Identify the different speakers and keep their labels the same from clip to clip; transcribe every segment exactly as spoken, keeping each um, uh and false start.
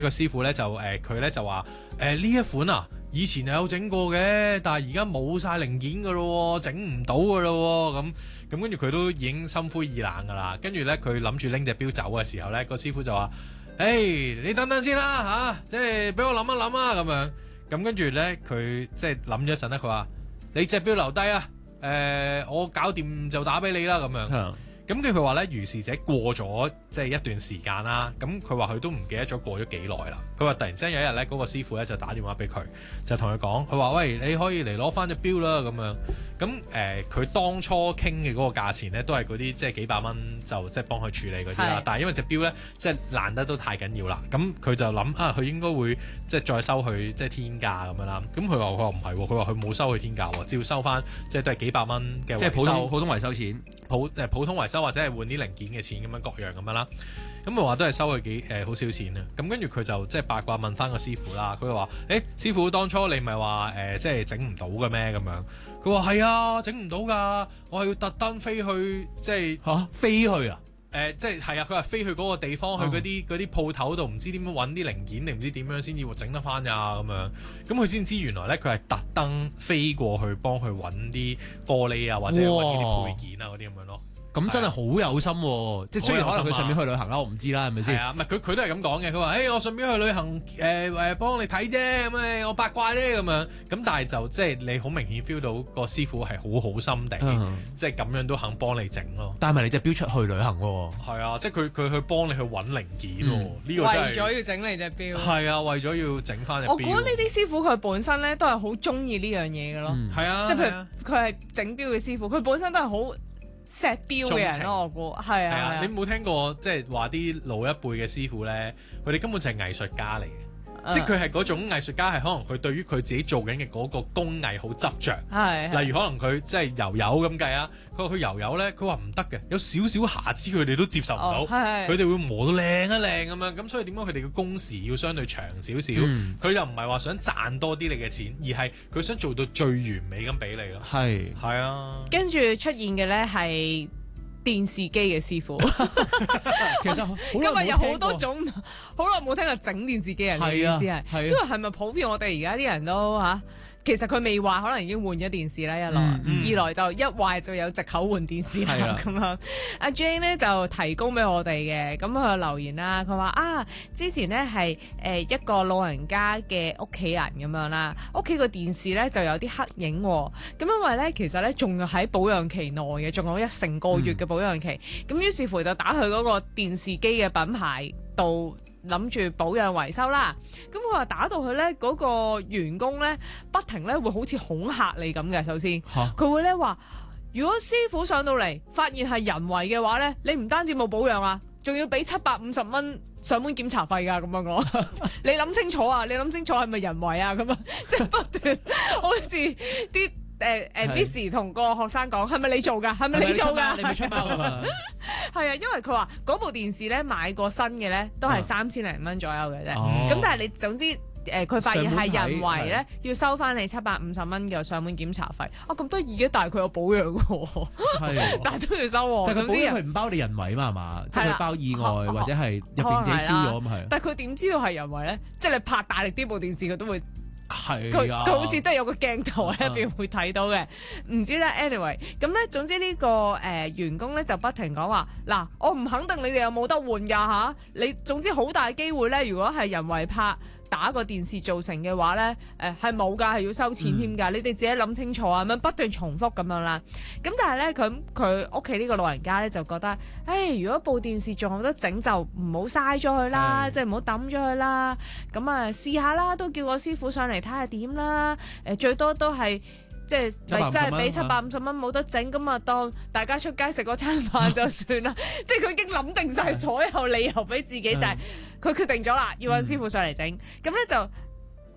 Speaker 1: 個師傅咧就誒佢咧就話誒呢一款啊以前係有整過嘅，但係而家冇晒零件噶咯，整唔到噶咯咁咁跟住佢都已經心灰意冷噶啦。跟住咧佢諗住拎隻錶走嘅時候咧，個師傅就話：誒、hey, 你等等先啦嚇、啊，即係俾我諗一諗啊咁樣。咁跟住咧佢即係諗咗一陣咧，佢話：你隻錶留低啊，誒、呃、我搞掂就打俾你啦咁樣。咁佢佢話咧，如是者過咗即係一段時間啦，咁佢話佢都唔記得咗過咗幾耐啦。佢話突然之間有一日咧，嗰、那個師傅咧就打電話俾佢，就同佢講，佢話：喂，你可以嚟攞翻隻錶啦咁樣。咁誒，佢、呃、當初傾嘅嗰個價錢咧，都係嗰啲即係幾百蚊就即係幫佢處理嗰啲啦。是但係因為隻錶咧即係爛得都太緊要啦，咁佢就諗啊，佢應該會即係再收佢即係天價咁樣啦。咁佢話佢話唔係喎，佢話佢冇收佢天價喎，照收翻即係都係幾百蚊嘅維修，
Speaker 2: 即係普通普通維修錢，
Speaker 1: 普誒普通維修或者係換啲零件嘅錢咁樣各樣咁樣啦。咁佢話都係收佢幾誒好少錢啊。咁跟住佢就即係八卦問翻個師傅啦。佢就話：誒、欸、師傅，當初你咪話誒即係整唔到嘅咩咁樣？佢話係啊，整唔到㗎，我係要特登飛去即係
Speaker 2: 嚇、啊、飛去啊！
Speaker 1: 誒、呃、即係係啊！佢話飛去嗰個地方，去嗰啲嗰啲鋪頭度，唔知點樣揾啲零件定唔知點樣先至整得翻呀咁樣。咁佢先知原來咧，佢係特登飛過去幫佢揾啲玻璃啊，或者揾啲配件啊嗰啲咁樣咯。
Speaker 2: 咁真係好有心喎！即係雖然可能佢順便去旅行啦，我唔知啦，係咪先？
Speaker 1: 係啊，唔係佢佢都係咁講嘅。佢話：誒、欸，我順便去旅行，誒誒幫你睇啫，咁誒我八卦啫咁樣。咁但係就即係你好明顯 feel 到個師傅係好好心地，嗯、即係咁樣都肯幫你整咯。
Speaker 2: 帶埋你隻錶出去旅行喎。
Speaker 1: 係啊，即係佢佢去幫你去揾零件喎。呢、嗯、個真係
Speaker 3: 為咗要整你隻錶。
Speaker 1: 係啊，為咗要整翻隻錶。
Speaker 3: 我估呢啲師傅佢本身咧都係好中意呢樣嘢嘅咯。
Speaker 1: 係、嗯、啊，
Speaker 3: 即係譬如佢係整錶嘅師傅，佢本身都係好錫錶嘅人咯，我估係啊。
Speaker 1: 啊，你冇聽過即係話啲老一輩嘅師傅咧，佢哋根本就係藝術家嚟嘅。即係佢係嗰種藝術家，係可能佢對於佢自己做緊嘅嗰個工藝好執着。係，例如可能佢即係油油咁計啊，佢話佢油油咧，佢話唔得嘅，有少少瑕疵佢哋都接受唔到。佢哋、哦、會磨到靚一靚咁樣，咁所以點解佢哋嘅工時要相對長少少？佢、嗯、又唔係話想賺多啲你嘅錢，而係佢想做到最完美咁俾你咯。係係啊，
Speaker 3: 跟住出現嘅咧係電視機嘅師傅，
Speaker 2: 其實
Speaker 3: 今日有好多種，好耐冇聽過整電視機人嘅意思係，因為係咪普遍我哋而家啲人都嚇？其實佢未壞，可能已經換咗電視啦。一來，嗯嗯、二來就一壞就有藉口換電視啦。咁樣，阿 Jane 咧就提供俾我哋嘅，咁佢留言啦，佢話啊，之前咧係誒一個老人家嘅屋企人咁樣啦，屋企個電視咧就有啲黑影喎。咁因為咧其實咧仲要喺保養期內嘅，仲有一成個月嘅保養期。咁、嗯、於是乎就打去嗰個電視機嘅品牌度，諗住保養維修啦，咁佢話打到去咧，嗰個員工咧不停咧會好似恐嚇你咁嘅。首先，佢哈會咧話，如果師傅上到嚟發現係人為嘅話咧，你唔單止冇保養啊，仲要俾七百五十蚊上門檢查費噶。咁樣講，你諗清楚啊，你諗清楚係咪人為啊？咁樣即係不斷好似啲。誒誒 Miss 同個學生講係咪你做㗎？係咪你做㗎？
Speaker 2: 你咪出貓㗎嘛？
Speaker 3: 係啊，因為佢話嗰部電視咧買過新嘅咧都係三千零蚊左右嘅啫。咁、哦、但係你總之誒佢、呃、發現係人為咧，要收翻你七百五十蚊嘅上門檢查費。啊咁得意嘅，但係佢有保養喎，但係都要收喎。
Speaker 2: 但係佢保養係唔包你人為嘛係嘛？即係佢包意外或者係入邊自己燒咗咁係。
Speaker 3: 但係佢點知道係人為咧？即係你拍大力啲部電視佢都會。
Speaker 2: 係
Speaker 3: 佢佢好似都係有個鏡頭喺入邊會睇到嘅，唔、啊、知咧。anyway，咁咧總之呢、呢個誒、呃、員工咧就不停講話，嗱，我唔肯定你哋有冇得換㗎嚇，你總之好大機會咧，如果係人為拍打個電視造成嘅話咧，誒係冇㗎，係要收錢添㗎，嗯、你哋自己諗清楚啊，咁樣不斷重複咁樣啦。咁但係咧，佢佢屋企呢個老人家咧就覺得，誒如果部電視仲有得整，就唔好嘥咗佢啦，即係唔好抌咗佢啦。咁啊試下啦，都叫個師傅上嚟睇下點啦。誒最多都係。即係你真係俾七百五十蚊冇得整，咁啊當大家出街食嗰餐飯就算啦。即係佢已經諗定晒所有理由俾自己，就係佢決定咗啦，要揾師傅上嚟整。咁咧、嗯、就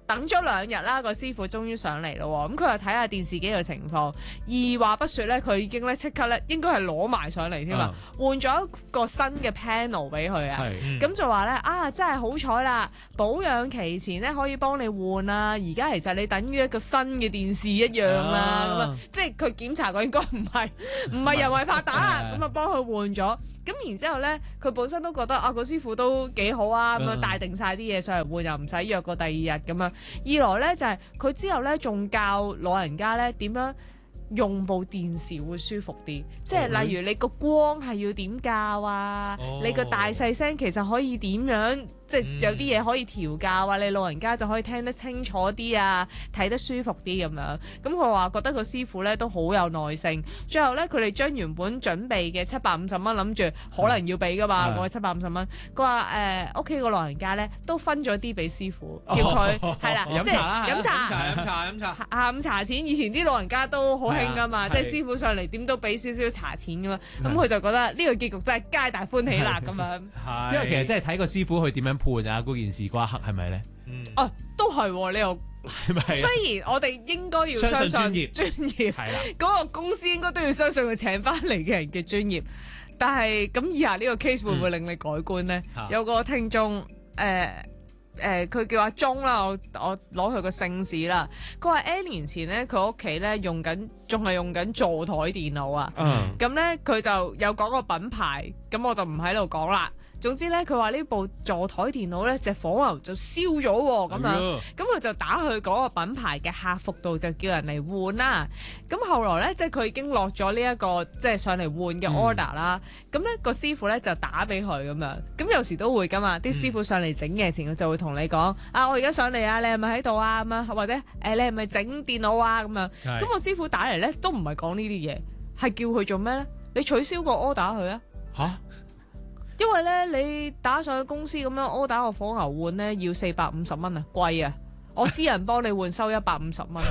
Speaker 3: 等咗兩日啦，個師傅終於上嚟咯。咁佢又睇下電視機嘅情況，二話不說咧，佢已經咧即刻咧應該係攞埋上嚟添啊，換咗一個新嘅 panel 俾佢啊。咁就話咧啊，真係好彩啦！保養期前咧可以幫你換啊。而家其實你等於一個新嘅電視一樣啦。咁啊，即係佢檢查過應該唔係唔係人為拍打啦。咁啊幫佢換咗。咁然之後咧，佢本身都覺得啊個師傅都幾好啊，咁樣帶定晒啲嘢上嚟換，又唔使約過第二日咁樣。二來咧就係、是、佢之後咧仲教老人家咧點樣用部電視會舒服啲，即係例如你個光係要點校啊，哦、你個大細聲其實可以點樣，即係有啲嘢可以調校啊，你老人家就可以聽得清楚啲啊，睇得舒服啲咁樣。咁佢話覺得個師傅咧都好有耐性。最後咧佢哋將原本準備嘅七百五十蚊諗住可能要俾噶嘛，嗰七百五十蚊，佢話誒屋企個老人家咧都分咗啲俾師傅，叫佢係啦，即係飲茶
Speaker 1: 飲茶飲茶
Speaker 3: 下午茶錢。以前啲老人家都好興噶嘛，即係師傅上嚟點都俾少少茶錢噶嘛。咁佢就覺得呢個結局真係皆大歡喜啦咁樣。
Speaker 2: 因為其實真係睇個師傅去點樣判啊，嗰件事嗰一刻係咪咧？
Speaker 3: 嗯，哦、啊，都係你又係咪？雖然我哋應該要相信專業，專業係啦，嗰個公司應該都要相信佢請翻嚟嘅人嘅專業。但係咁以下呢個 case 會唔會令你改觀咧？嗯、有個聽眾誒。呃誒佢、呃、叫阿鐘啦，我我攞佢個姓氏啦。佢話 N 年前咧，佢屋企咧用緊，仲係用緊座台電腦啊。咁咧佢就有講個品牌，咁我就唔喺度講啦。總之咧，佢話呢部座台電腦咧隻火牛就燒咗喎，咁樣，咁佢就打去嗰個品牌嘅客服度，就叫人嚟換啦。咁後來咧，即係佢已經落咗呢一個即係上嚟換嘅 order 啦。咁咧個師傅咧就打俾佢咁樣，咁有時都會噶嘛。啲師傅上嚟整嘢前，佢就會同你講：啊，我而家上嚟啊，你係咪喺度啊？咁啊，或者誒，你係咪整電腦啊？咁樣。咁個師傅打嚟咧都唔係講呢啲嘢，係叫佢做咩咧？你取消個 order 佢啊！嚇！因為咧，你打上去公司咁樣 order 個火牛換咧，要四百五十蚊啊，貴啊！我私人幫你換收一百五十蚊，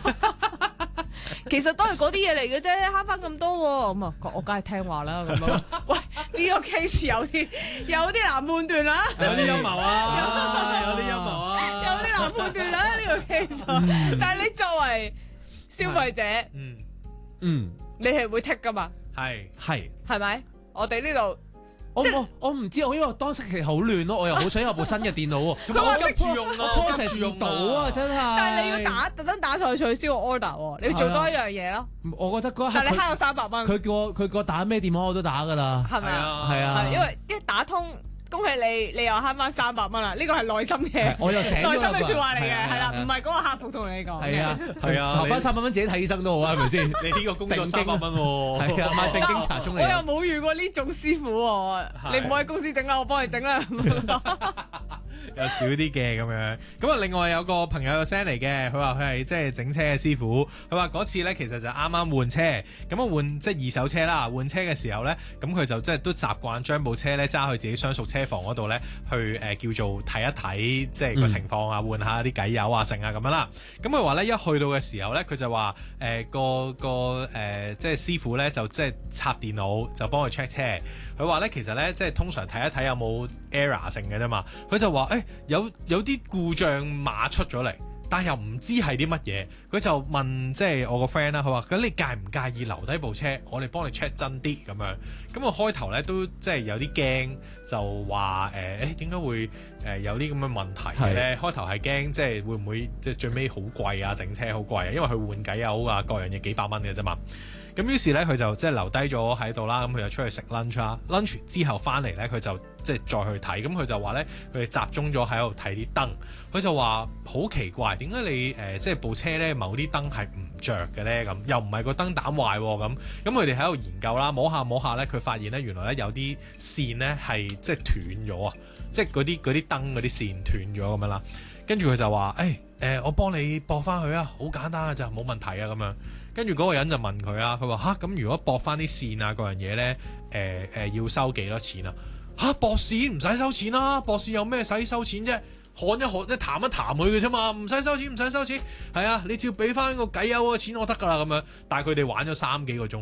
Speaker 3: 其實都係嗰啲嘢嚟嘅啫，慳翻咁多喎。咁啊，我梗係聽話啦。咁啊，喂，呢個 case 有啲有啲難判斷啦，
Speaker 1: 有啲陰謀啊，有啲陰謀啊，
Speaker 3: 有啲難判斷啦呢個 case。但係你作為消費者，嗯嗯，你係會剔噶嘛？係係係咪？我哋呢度。
Speaker 2: 我我我唔知，我因為當時其實好亂咯，我又好想有部新嘅電腦喎。
Speaker 3: 佢話
Speaker 1: 急住用啊，
Speaker 2: 我成時用到啊，真係。
Speaker 3: 但係你要打特登打台取消個 order 喎，你要做多一樣嘢咯。
Speaker 2: 我覺得嗰一刻，
Speaker 3: 但係你慳咗三百蚊。
Speaker 2: 佢叫我佢叫我打咩電話我都打㗎啦。
Speaker 3: 係咪啊？
Speaker 2: 係啊，
Speaker 3: 因為一打通。恭喜你，你又慳翻三百蚊啦！呢個係內心嘅，
Speaker 2: 我又醒咗
Speaker 3: 內心嘅説話嚟嘅，係啦，唔係嗰個客服同你講。
Speaker 2: 係啊，係啊，投翻三百蚊自己睇醫生都好啊，係咪先？你呢個工作三百蚊喎，係啊，買定經查中嚟。我又冇遇過呢種師傅喎，你唔好喺公司整啦，我幫你整啦。
Speaker 1: 有少啲嘅咁樣，咁啊另外有個朋友有 send 嚟嘅，佢話佢係即係整車嘅師傅，佢話嗰次咧其實就啱啱換車，咁啊換即係二手車啦，換車嘅時候咧，咁佢就即係都習慣將部車咧揸去自己相熟車房嗰度咧，去誒、呃、叫做睇一睇即係個情況啊，換下啲偈油啊剩啊咁樣啦。咁佢話咧一去到嘅時候咧，佢就話誒、呃、個個誒、呃、即係師傅咧就即係插電腦就幫佢 check 車。佢話咧其實咧即係通常睇一睇有冇 error 性嘅啫嘛。佢就話誒、欸、有有啲故障碼出咗嚟，但又唔知係啲乜嘢。佢就問即係我個 friend 啦，佢話咁你介唔介意留低部車，我哋幫你 check 真啲咁樣。咁我開頭咧都即係有啲驚，就話誒誒點解會誒、呃、有啲咁嘅問題咧？開頭係驚即係會唔會即係最尾好貴啊？整車好貴啊，因為佢換偈油啊各樣嘢幾百蚊嘅啫嘛。咁於是咧佢就即係留低咗喺度啦，咁佢就出去食 lunch 啦。lunch 之後翻嚟咧，佢就即係再去睇。咁佢就話咧，佢哋集中咗喺度睇啲燈。佢就話好奇怪，點解你誒、呃、即係部車咧某啲燈係唔着嘅咧？咁又唔係個燈膽壞喎咁。咁佢哋喺度研究啦，摸下摸下咧，佢發現咧原來咧有啲線咧係即係斷咗啊！即係嗰啲嗰啲燈嗰啲線斷咗咁樣啦。跟住佢就話誒誒，我幫你駁翻佢啊，好簡單嘅咋，冇問題啊咁樣。跟住嗰個人就問佢啦，佢話吓，咁如果駁翻啲線啊嗰樣嘢咧，誒、呃、誒、呃、要收幾多錢啊？吓，駁線唔使收錢啦，駁線有咩使收錢啫？看一看，一談一談佢嘅啫嘛，唔使收錢，唔使收錢。係啊，你只要俾翻個偈油嘅錢我得㗎啦咁樣。但係佢哋玩咗三幾個鐘，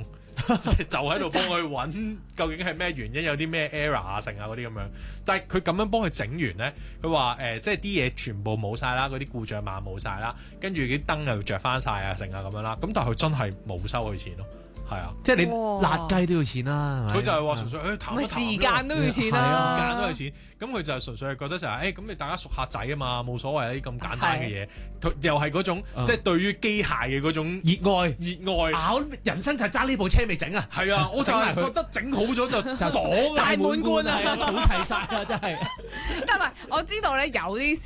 Speaker 1: 就喺度幫佢揾究竟係咩原因，有啲咩 error 啊，成啊嗰啲咁樣。但係佢咁樣幫佢整完咧，佢話誒，即係啲嘢全部冇晒啦，嗰啲故障碼冇晒啦，跟住啲燈又着翻晒啊，成啊咁樣啦。咁但係佢真係冇收佢錢咯。係啊，
Speaker 2: 即係你辣雞都要錢啦。
Speaker 1: 佢就係話純粹誒談一談，
Speaker 3: 時間都要錢啦，
Speaker 1: 時間都要錢。咁佢就係純粹係覺得就係誒咁，你大家熟客仔啊嘛，冇所謂啊啲咁簡單嘅嘢，又係嗰種即係對於機械嘅嗰種熱愛熱愛。咬
Speaker 2: 人生就係爭呢部車未整啊！
Speaker 1: 係啊，我就係覺得整好咗就爽，
Speaker 3: 大滿貫啊，
Speaker 2: 好齊晒啊！真係。
Speaker 3: 但係我知道咧，有啲